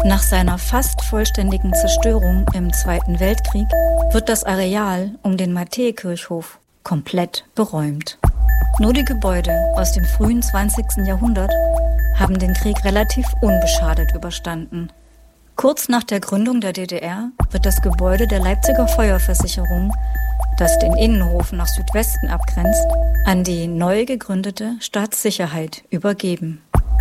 Nach seiner fast vollständigen Zerstörung im Zweiten Weltkrieg wird das Areal um den Matthäekirchhof komplett geräumt. Nur die Gebäude aus dem frühen 20. Jahrhundert haben den Krieg relativ unbeschadet überstanden. Kurz nach der Gründung der DDR wird das Gebäude der Leipziger Feuerversicherung, das den Innenhof nach Südwesten abgrenzt, an die neu gegründete Staatssicherheit übergeben.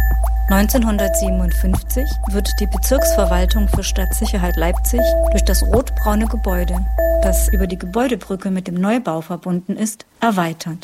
1957 wird die Bezirksverwaltung für Stadtsicherheit Leipzig durch das rotbraune Gebäude, das über die Gebäudebrücke mit dem Neubau verbunden ist, erweitert.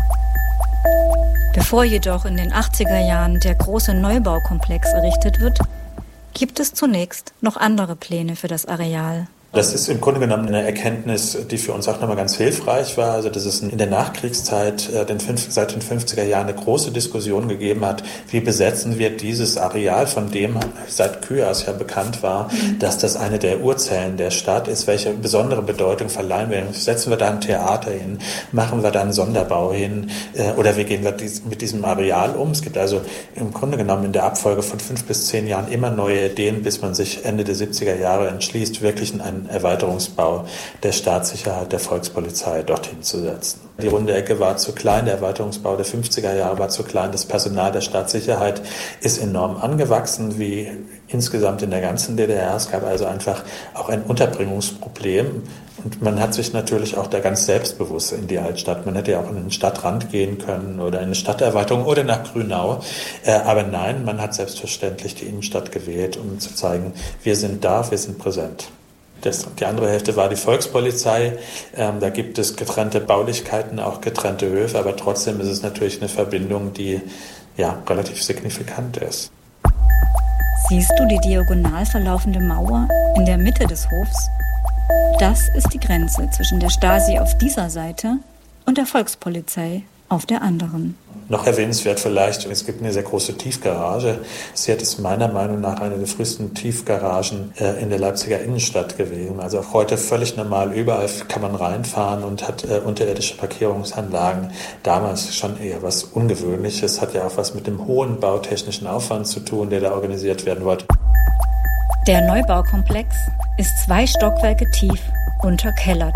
Bevor jedoch in den 80er Jahren der große Neubaukomplex errichtet wird, gibt es zunächst noch andere Pläne für das Areal. Das ist im Grunde genommen eine Erkenntnis, die für uns auch nochmal ganz hilfreich war. Also, dass es in der Nachkriegszeit, seit den 50er Jahren, eine große Diskussion gegeben hat, wie besetzen wir dieses Areal, von dem seit Kyaas ja bekannt war, dass das eine der Urzellen der Stadt ist. Welche besondere Bedeutung verleihen wir? Setzen wir da ein Theater hin? Machen wir da einen Sonderbau hin? Oder wie gehen wir mit diesem Areal um? Es gibt also im Grunde genommen in der Abfolge von 5 bis 10 Jahren immer neue Ideen, bis man sich Ende der 70er Jahre entschließt, wirklich einen Erweiterungsbau der Staatssicherheit der Volkspolizei dorthin zu setzen. Die runde Ecke war zu klein, der Erweiterungsbau der 50er Jahre war zu klein, das Personal der Staatssicherheit ist enorm angewachsen, wie insgesamt in der ganzen DDR. Es gab also einfach auch ein Unterbringungsproblem und man hat sich natürlich auch da ganz selbstbewusst in die Altstadt. Man hätte ja auch in den Stadtrand gehen können oder in eine Stadterweiterung oder nach Grünau. Aber nein, man hat selbstverständlich die Innenstadt gewählt, um zu zeigen, wir sind da, wir sind präsent. Die andere Hälfte war die Volkspolizei. Da gibt es getrennte Baulichkeiten, auch getrennte Höfe, aber trotzdem ist es natürlich eine Verbindung, die ja relativ signifikant ist. Siehst du die diagonal verlaufende Mauer in der Mitte des Hofs? Das ist die Grenze zwischen der Stasi auf dieser Seite und der Volkspolizei auf der anderen. Noch erwähnenswert vielleicht, es gibt eine sehr große Tiefgarage. Sie ist meiner Meinung nach eine der frühesten Tiefgaragen in der Leipziger Innenstadt gewesen. Also auch heute völlig normal, überall kann man reinfahren und hat unterirdische Parkierungsanlagen. Damals schon eher was Ungewöhnliches, hat ja auch was mit dem hohen bautechnischen Aufwand zu tun, der da organisiert werden wollte. Der Neubaukomplex ist 2 Stockwerke tief, unterkellert.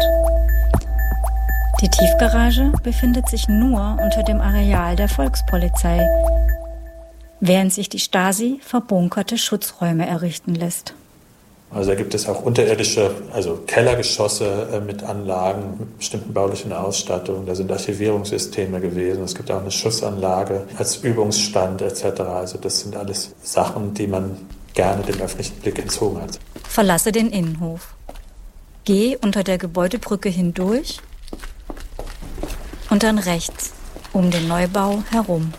Die Tiefgarage befindet sich nur unter dem Areal der Volkspolizei, während sich die Stasi verbunkerte Schutzräume errichten lässt. Also da gibt es auch unterirdische, also Kellergeschosse mit Anlagen, mit bestimmten baulichen Ausstattungen. Da sind Archivierungssysteme gewesen. Es gibt auch eine Schussanlage als Übungsstand etc. Also das sind alles Sachen, die man gerne dem öffentlichen Blick entzogen hat. Verlasse den Innenhof. Geh unter der Gebäudebrücke hindurch und dann rechts um den Neubau herum.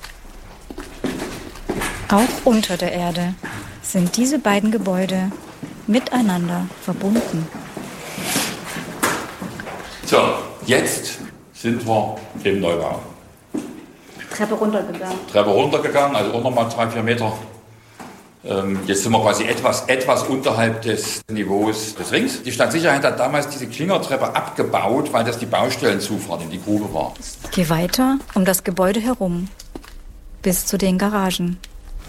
Auch unter der Erde sind diese beiden Gebäude miteinander verbunden. So, jetzt sind wir im Neubau. Treppe runtergegangen, also auch nochmal 3-4 Meter. Jetzt sind wir quasi etwas unterhalb des Niveaus des Rings. Die Stadtsicherheit hat damals diese Klingertreppe abgebaut, weil das die Baustellenzufahrt in die Grube war. Geh weiter um das Gebäude herum, bis zu den Garagen.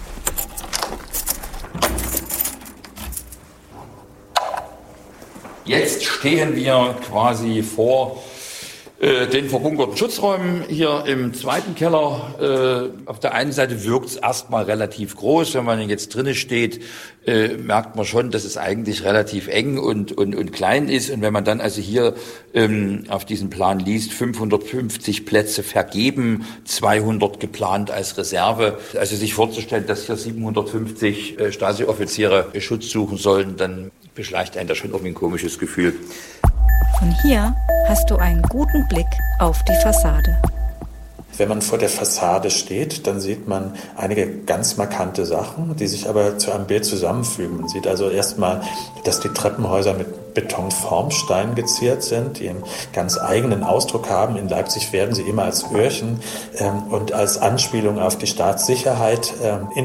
Jetzt stehen wir quasi vor den verbunkerten Schutzräumen hier im zweiten Keller. Auf der einen Seite wirkt es erstmal relativ groß. Wenn man jetzt drinnen steht, merkt man schon, dass es eigentlich relativ eng und klein ist. Und wenn man dann also hier auf diesem Plan liest, 550 Plätze vergeben, 200 geplant als Reserve. Also sich vorzustellen, dass hier 750 Stasi-Offiziere Schutz suchen sollen, dann beschleicht einen da schon irgendwie ein komisches Gefühl. Von hier hast du einen guten Blick auf die Fassade. Wenn man vor der Fassade steht, dann sieht man einige ganz markante Sachen, die sich aber zu einem Bild zusammenfügen. Man sieht also erstmal, dass die Treppenhäuser mit Betonformsteinen geziert sind, die einen ganz eigenen Ausdruck haben. In Leipzig werden sie immer als Öhrchen und als Anspielung auf die Staatssicherheit